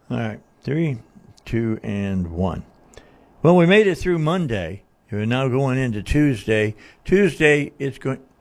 All right, 3, 2, and 1. Well, we made it through Monday. We're now going into Tuesday. Tuesday, it's going.